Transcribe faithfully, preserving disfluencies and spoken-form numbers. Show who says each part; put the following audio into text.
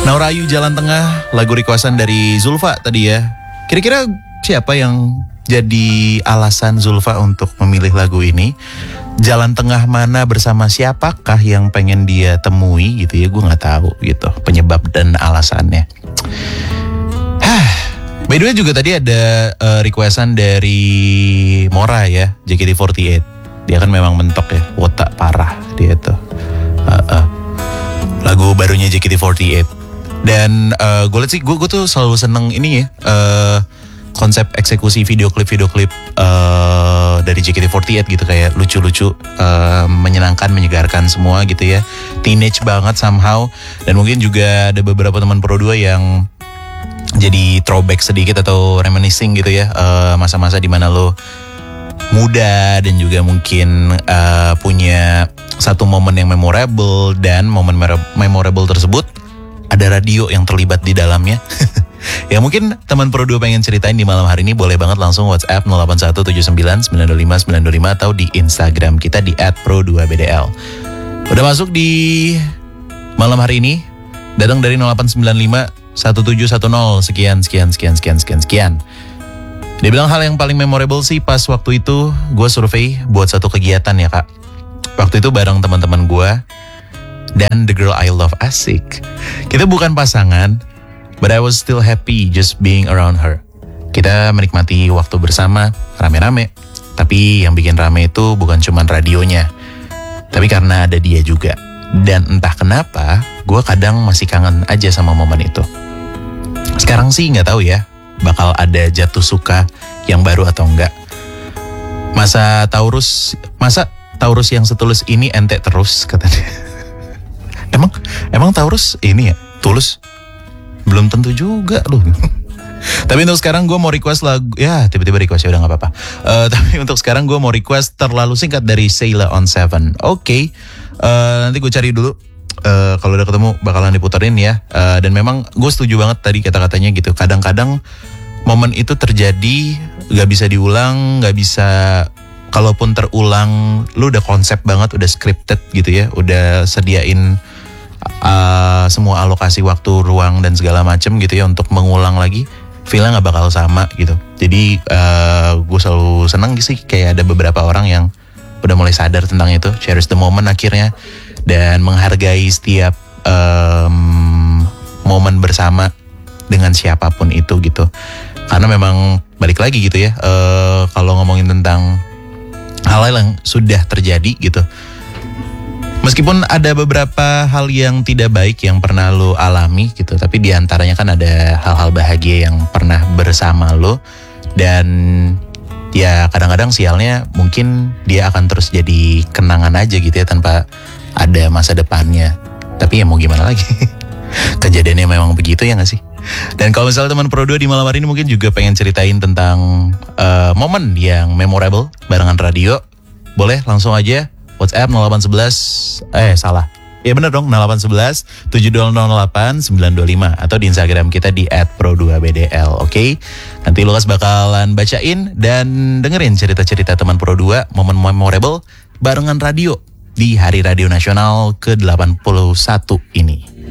Speaker 1: Naurayu Jalan Tengah, lagu requestan dari Zulfa tadi ya. Kira-kira siapa yang jadi alasan Zulfa untuk memilih lagu ini? Jalan tengah mana bersama siapakah yang pengen dia temui gitu ya? Gue nggak tahu gitu penyebab dan alasannya. Hah. By the way juga tadi ada uh, requestan dari Mora ya, J K T empat delapan. Dia kan memang mentok ya, otak parah dia tuh. Uh, uh. Lagu barunya J K T empat delapan. Dan uh, gue liat sih, gue, gue tuh selalu seneng ini ya, uh, konsep eksekusi video klip video klip uh, dari J K T empat delapan gitu, kayak lucu-lucu, uh, menyenangkan, menyegarkan semua gitu ya, teenage banget somehow. Dan mungkin juga ada beberapa teman Pro dua yang jadi throwback sedikit atau reminiscing gitu ya, uh, masa-masa dimana lo muda dan juga mungkin uh, punya satu momen yang memorable, dan momen memorable tersebut ada radio yang terlibat di dalamnya. Ya mungkin teman Pro dua pengen ceritain di malam hari ini, boleh banget langsung WhatsApp nol delapan satu tujuh sembilan sembilan dua lima sembilan dua lima atau di Instagram kita di et pro dua b d l. Udah masuk di malam hari ini, datang dari nol delapan sembilan lima satu tujuh satu nol sekian sekian sekian sekian sekian sekian. Dia bilang hal yang paling memorable sih pas waktu itu gue survei buat satu kegiatan ya kak. Waktu itu bareng teman-teman gue dan the girl I love asik. Kita bukan pasangan, but I was still happy just being around her. Kita menikmati waktu bersama, rame-rame. Tapi yang bikin rame itu bukan cuma radionya, tapi karena ada dia juga. Dan entah kenapa, gue kadang masih kangen aja sama momen itu. Sekarang sih nggak tahu ya, bakal ada jatuh suka yang baru atau enggak. Masa Taurus, masa Taurus yang setulus ini ente terus katanya. Emang, emang Taurus ini ya, tulus? Belum tentu juga loh. Tapi untuk sekarang gue mau request lagu, ya tiba-tiba request ya udah gak apa-apa. Uh, tapi untuk sekarang gue mau request Terlalu Singkat dari Sheila on Seven. Oke, okay. uh, nanti gue cari dulu. Uh, kalau udah ketemu bakalan diputerin ya. Uh, dan memang gue setuju banget tadi kata-katanya gitu. Kadang-kadang momen itu terjadi gak bisa diulang, gak bisa. Kalaupun terulang, lu udah konsep banget, udah scripted gitu ya, udah sediain uh, semua alokasi waktu, ruang dan segala macem gitu ya untuk mengulang lagi, feelnya nggak bakal sama gitu. Jadi uh, gue selalu seneng sih kayak ada beberapa orang yang udah mulai sadar tentang itu, cherish the moment akhirnya, dan menghargai setiap um, momen bersama dengan siapapun itu gitu. Karena memang balik lagi gitu ya, uh, kalau ngomongin tentang hal-hal yang sudah terjadi gitu. Meskipun ada beberapa hal yang tidak baik yang pernah lo alami gitu, tapi diantaranya kan ada hal-hal bahagia yang pernah bersama lo. Dan ya kadang-kadang sialnya mungkin dia akan terus jadi kenangan aja gitu ya, tanpa ada masa depannya. Tapi ya mau gimana lagi. Kejadiannya memang begitu ya gak sih? Dan kalau misalnya teman Pro dua di malam hari ini mungkin juga pengen ceritain tentang uh, momen yang memorable barengan radio, boleh langsung aja WhatsApp nol delapan satu satu eh salah ya bener dong, nol delapan satu satu tujuh nol nol delapan sembilan dua lima atau di Instagram kita di et pro dua b d l. Oke, okay? Nanti Lukas bakalan bacain dan dengerin cerita-cerita teman Pro dua momen memorable barengan radio di Hari Radio Nasional ke delapan puluh satu ini.